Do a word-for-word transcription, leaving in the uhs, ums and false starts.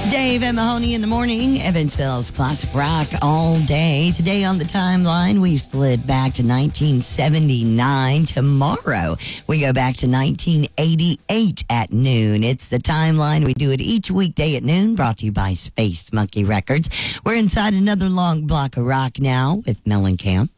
Dave and Mahoney in the morning. Evansville's classic rock all day. Today on the timeline, we slid back to nineteen seventy-nine. Tomorrow, we go back to nineteen eighty-eight at noon. It's the timeline. We do it each weekday at noon, brought to you by Space Monkey Records. We're inside another long block of rock now with Mellencamp.